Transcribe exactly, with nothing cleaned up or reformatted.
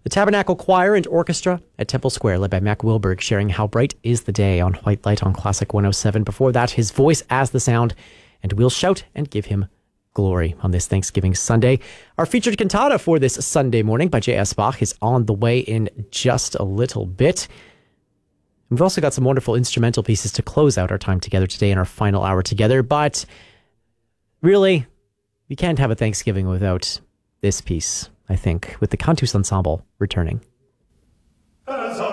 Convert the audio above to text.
The Tabernacle Choir and Orchestra at Temple Square, led by Mac Wilberg, sharing How Bright Is the Day on White Light on Classic one oh seven. Before that, His Voice as the Sound, and We'll Shout and Give Him Glory on this Thanksgiving Sunday. Our featured cantata for this Sunday morning by J S. Bach is on the way in just a little bit. We've also got some wonderful instrumental pieces to close out our time together today in our final hour together, but really, you can't have a Thanksgiving without this piece, I think, with the Cantus Ensemble returning. As